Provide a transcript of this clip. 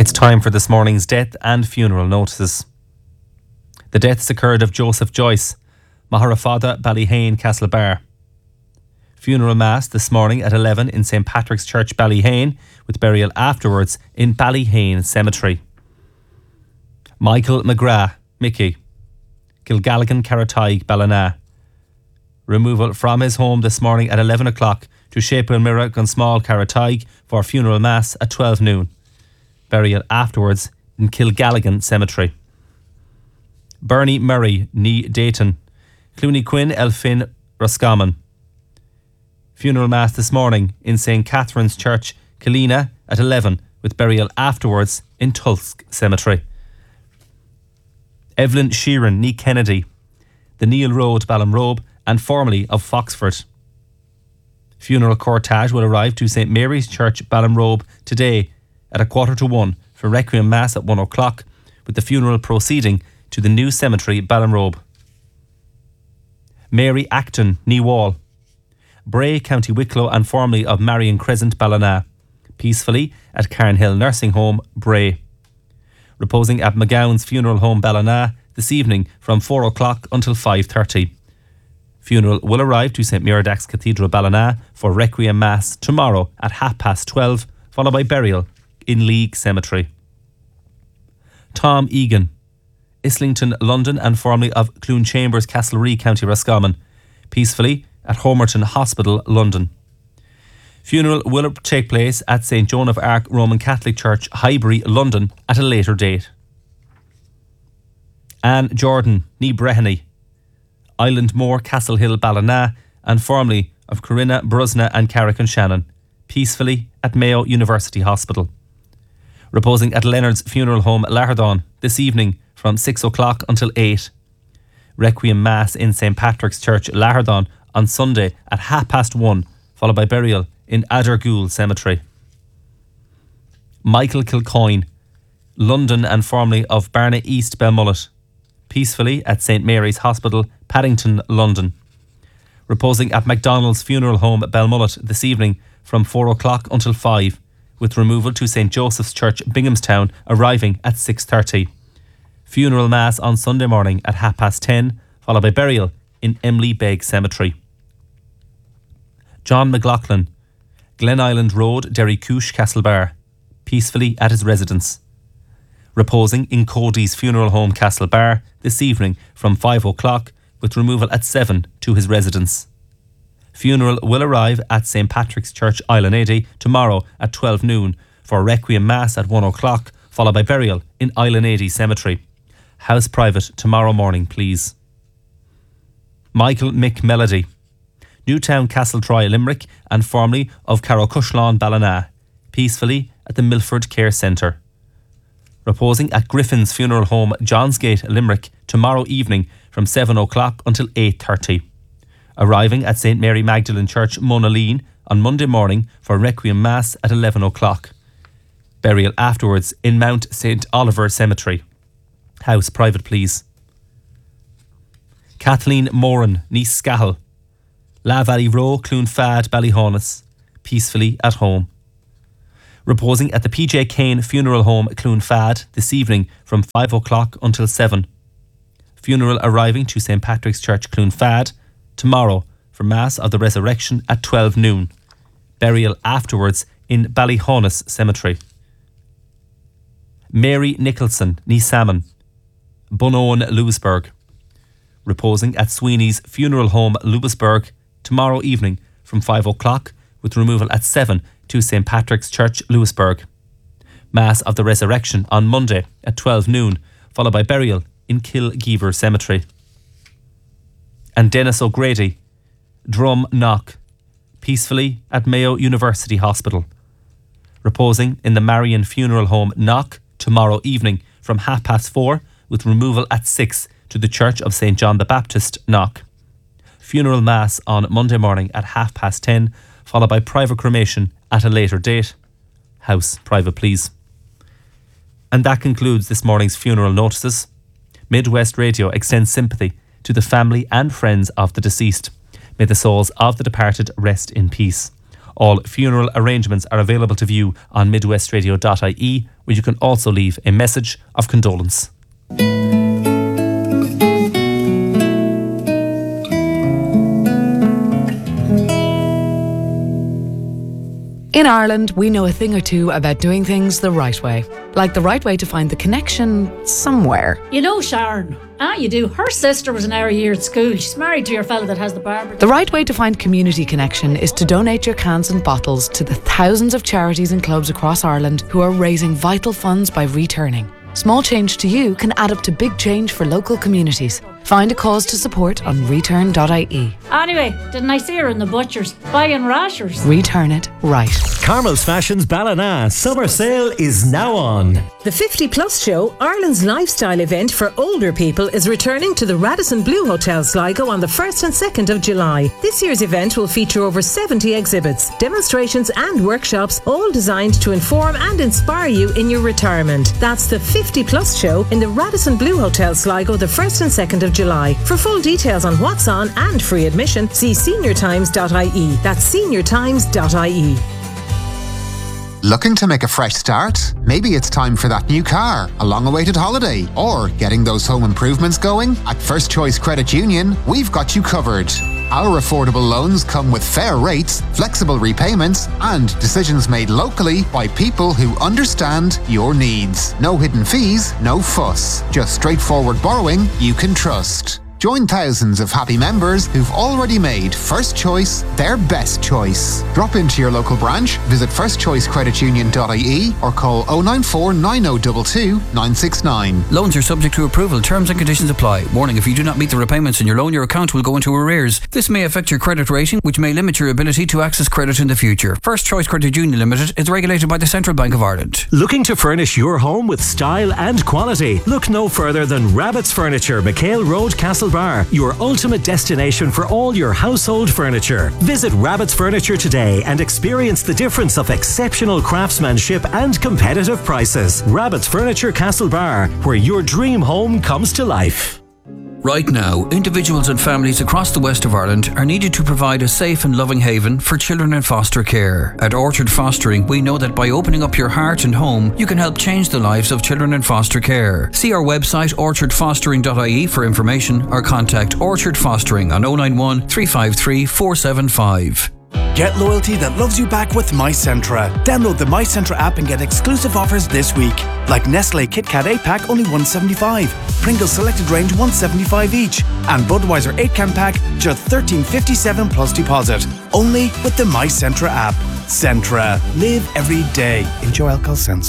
It's time for this morning's death and funeral notices. The deaths occurred of Joseph Joyce, Maharafada, Ballyhane, Castlebar. Funeral mass this morning at 11 in St Patrick's Church, Ballyhane, with burial afterwards in Ballyhane Cemetery. Michael McGrath, Mickey, Kilgalligan, Carrataig, Ballina. Removal from his home this morning at 11 o'clock to Shapewell Mirror, Gunsmall, Carrataig for funeral mass at 12 noon. Burial afterwards in Kilgalligan Cemetery. Bernie Murray, Nee Dayton, Clooney Quinn, Elfin, Roscommon. Funeral mass this morning in St Catherine's Church, Killina at 11 with burial afterwards in Tulsk Cemetery. Evelyn Sheeran, Nee Kennedy, the Neil Road, Ballinrobe, and formerly of Foxford. Funeral cortege will arrive to St Mary's Church, Ballinrobe today at 1:45 for Requiem Mass at 1 o'clock, with the funeral proceeding to the new cemetery, Ballinrobe. Mary Acton, Nee Wall, Bray, County Wicklow, and formerly of Marion Crescent, Ballina, peacefully at Carnhill Nursing Home, Bray. Reposing at McGowan's Funeral Home, Ballina, this evening from 4 o'clock until 5:30. Funeral will arrive to St Muirdax Cathedral, Ballina for Requiem Mass tomorrow at 12:30, followed by burial in League Cemetery. Tom Egan, Islington, London, and formerly of Clune Chambers, Castlereagh, County Roscommon, peacefully at Homerton Hospital, London. Funeral will take place at St Joan of Arc Roman Catholic Church, Highbury, London at a later date. Anne Jordan, Nee Breheny, Islandmore, Castle Hill, Ballina, and formerly of Corinna, Brusna and Carrick and Shannon, peacefully at Mayo University Hospital. Reposing at Leonard's Funeral Home, Laherdon, this evening from 6 o'clock until 8. Requiem Mass in St Patrick's Church, Laherdon on Sunday at 1:30, followed by burial in Adergool Cemetery. Michael Kilcoyne, London and formerly of Barna East, Belmullet, peacefully at St Mary's Hospital, Paddington, London. Reposing at MacDonald's Funeral Home, Belmullet this evening from 4 o'clock until 5, with removal to St Joseph's Church, Binghamstown, arriving at 6:30. Funeral Mass on Sunday morning at 10:30, followed by burial in Emily Beg Cemetery. John McLaughlin, Glen Island Road, Derrycoosh, Castlebar, peacefully at his residence. Reposing in Cody's Funeral Home, Castlebar, this evening from 5 o'clock, with removal at 7 to his residence. Funeral will arrive at St Patrick's Church, Islandady, tomorrow at 12 noon for Requiem Mass at 1 o'clock, followed by burial in Islandady Cemetery. House private tomorrow morning, please. Michael Mick Melody, Newtown, Castletroy, Limerick, and formerly of Carrocushlawn, Ballina, peacefully at the Milford Care Centre. Reposing at Griffin's Funeral Home, Johnsgate, Limerick, tomorrow evening from 7 o'clock until 8:30. Arriving at St Mary Magdalene Church, Monaleen, on Monday morning for Requiem Mass at 11 o'clock. Burial afterwards in Mount St Oliver Cemetery. House private, please. Kathleen Moran, niece Scahel, La Valley Row, Cloonfad, Ballyhonus, peacefully at home. Reposing at the PJ Kane Funeral Home, Cloonfad, this evening from 5 o'clock until 7. Funeral arriving to St Patrick's Church, Cloonfad, tomorrow for Mass of the Resurrection at 12 noon. Burial afterwards in Ballyhonus Cemetery. Mary Nicholson, niece Salmon, Bunowen, Lewisburg. Reposing at Sweeney's Funeral Home, Lewisburg, tomorrow evening from 5 o'clock, with removal at 7 to St Patrick's Church, Lewisburg. Mass of the Resurrection on Monday at 12 noon, followed by burial in Kilgeever Cemetery. And Dennis O'Grady, Drum Knock, peacefully at Mayo University Hospital. Reposing in the Marion Funeral Home, Knock, tomorrow evening from 4:30, with removal at 6 to the Church of St John the Baptist, Knock. Funeral Mass on Monday morning at 10:30, followed by private cremation at a later date. House private, please. And that concludes this morning's funeral notices. Midwest Radio extends sympathy to the family and friends of the deceased. May the souls of the departed rest in peace. All funeral arrangements are available to view on midwestradio.ie, where you can also leave a message of condolence. In Ireland, we know a thing or two about doing things the right way. Like the right way to find the connection somewhere. You know Sharon. You do. Her sister was an hour a year at school. She's married to your fella that has the barber. The right way to find community connection is to donate your cans and bottles to the thousands of charities and clubs across Ireland who are raising vital funds by returning. Small change to you can add up to big change for local communities. Find a cause to support on return.ie. Anyway, didn't I see her in the butcher's buying rashers? Return it right. Carmel's Fashions Ballina summer sale is now on. The 50 Plus Show, Ireland's lifestyle event for older people, is returning to the Radisson Blu Hotel Sligo on the 1st and 2nd of July. This year's event will feature over 70 exhibits, demonstrations and workshops, all designed to inform and inspire you in your retirement. That's the 50 Plus Show in the Radisson Blu Hotel Sligo the 1st and 2nd of July. For full details on what's on and free admission, see seniortimes.ie. That's seniortimes.ie. Looking to make a fresh start? Maybe it's time for that new car, a long-awaited holiday, or getting those home improvements going? At First Choice Credit Union, we've got you covered. Our affordable loans come with fair rates, flexible repayments, and decisions made locally by people who understand your needs. No hidden fees, no fuss. Just straightforward borrowing you can trust. Join thousands of happy members who've already made First Choice their best choice. Drop into your local branch, visit firstchoicecreditunion.ie or call 094 9022 969. Loans are subject to approval. Terms and conditions apply. Warning, if you do not meet the repayments in your loan, your account will go into arrears. This may affect your credit rating, which may limit your ability to access credit in the future. First Choice Credit Union Limited is regulated by the Central Bank of Ireland. Looking to furnish your home with style and quality? Look no further than Rabbit's Furniture, McHale Road, Castlebar, your ultimate destination for all your household furniture. Visit Rabbit's Furniture today and experience the difference of exceptional craftsmanship and competitive prices. Rabbit's Furniture, Castlebar, where your dream home comes to life. Right now, individuals and families across the west of Ireland are needed to provide a safe and loving haven for children in foster care. At Orchard Fostering, we know that by opening up your heart and home, you can help change the lives of children in foster care. See our website orchardfostering.ie for information or contact Orchard Fostering on 091 353 475. Get loyalty that loves you back with MyCentra. Download the MyCentra app and get exclusive offers this week. Like Nestle Kit Kat 8-pack only $1.75. Pringles Selected Range $1.75 each. And Budweiser 8-can pack just $13.57 plus deposit. Only with the MyCentra app. Centra. Live every day. Enjoy alcohol sense.